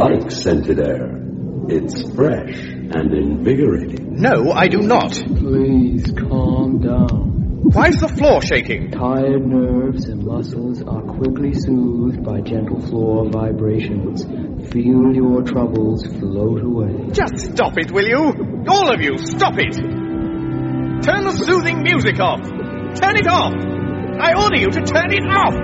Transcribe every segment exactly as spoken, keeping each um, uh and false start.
like scented air. It's fresh and invigorating. No, I do not. Please calm down. Why is the floor shaking? Tired nerves and muscles are quickly soothed by gentle floor vibrations. Feel your troubles float away. Just stop it, will you? All of you, stop it! Turn the soothing music off! Turn it off! I order you to turn it off!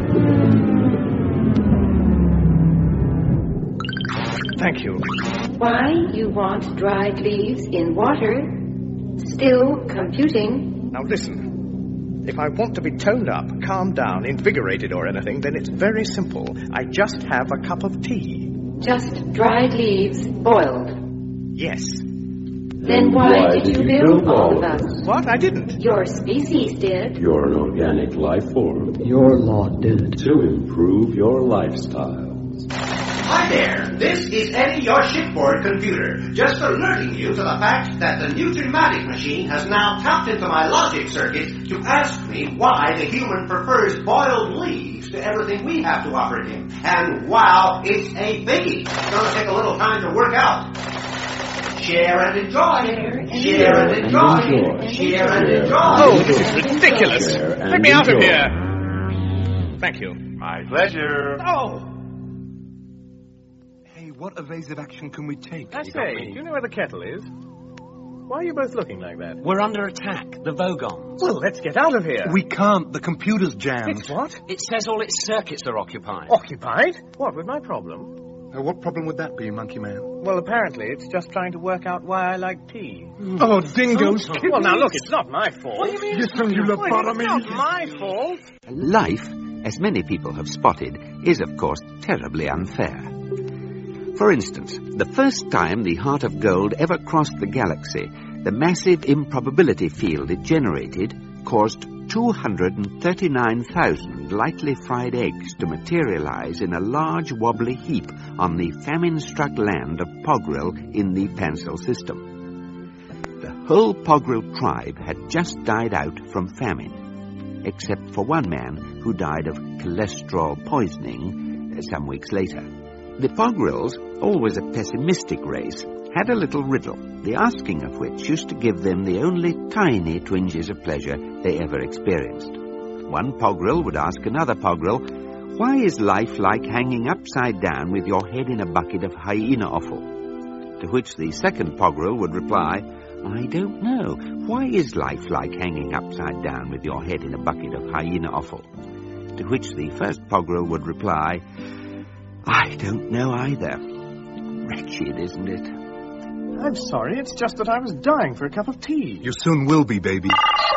Thank you. Why you want dried leaves in water? Still computing. Now listen. If I want to be toned up, calmed down, invigorated or anything, then it's very simple. I just have a cup of tea. Just dried leaves boiled. Yes. Then why, why did, did you build, build all of us? What? I didn't. Your species did. You're an organic life form. Your lot did. To improve your lifestyle. Hi there, this is Eddie, your shipboard computer, just alerting you to the fact that the Newton-Matic machine has now tapped into my logic circuit to ask me why the human prefers boiled leaves to everything we have to offer him. And wow, it's a biggie. It's going to take a little time to work out. Share and enjoy. Share and enjoy. Share and enjoy. Oh, this is ridiculous. Let me out of here. Thank you. My pleasure. Oh. What evasive action can we take? I say, do you know where the kettle is? Why are you both looking like that? We're under attack, the Vogons. Well, let's get out of here. We can't. The computer's jammed. It's what? It says all its circuits are occupied. Occupied? What was my problem? Uh, what problem would that be, Monkey Man? Well, apparently it's just trying to work out why I like tea. Oh, dingoes! Oh, well, now look, it's not my fault. What do you mean? Yes, you lobotomy. It's not my fault. Life, as many people have spotted, is of course terribly unfair. For instance, the first time the Heart of Gold ever crossed the galaxy, the massive improbability field it generated caused two hundred thirty-nine thousand lightly fried eggs to materialize in a large wobbly heap on the famine-struck land of Pogril in the Pansel system. The whole Pogril tribe had just died out from famine, except for one man who died of cholesterol poisoning some weeks later. The Pogrils, always a pessimistic race, had a little riddle, the asking of which used to give them the only tiny twinges of pleasure they ever experienced. One Pogril would ask another Pogril, "Why is life like hanging upside down with your head in a bucket of hyena offal?" To which the second Pogril would reply, "I don't know. Why is life like hanging upside down with your head in a bucket of hyena offal?" To which the first Pogril would reply, "I don't know either. Wretched, isn't it?" I'm sorry, it's just that I was dying for a cup of tea. You soon will be, baby.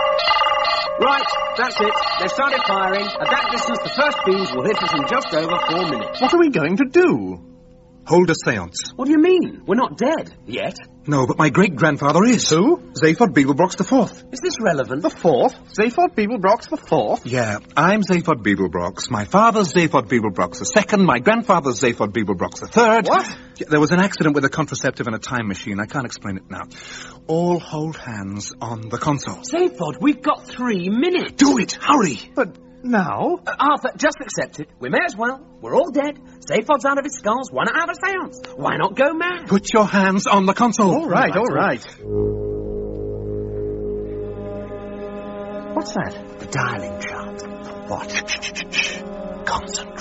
Right, that's it. They've started firing. At that distance, the first beams will hit us in just over four minutes. What are we going to do? Hold a seance. What do you mean? We're not dead yet. No, but my great-grandfather is. Who? Zaphod Beeblebrox the Fourth. Is this relevant? The Fourth? Zaphod Beeblebrox the Fourth? Yeah, I'm Zaphod Beeblebrox. My father's Zaphod Beeblebrox the Second. My grandfather's Zaphod Beeblebrox the Third. What? Yeah, there was an accident with a contraceptive and a time machine. I can't explain it now. All hold hands on the console. Zaphod, we've got three minutes. Do it! Hurry! But now? Uh, Arthur, just accept it. We may as well. We're all dead. Zaphod's out of his skulls. Why not have a seance? Why not go mad? Put your hands on the console. All right, all right. What's that? The dialing chart. What? Concentrate.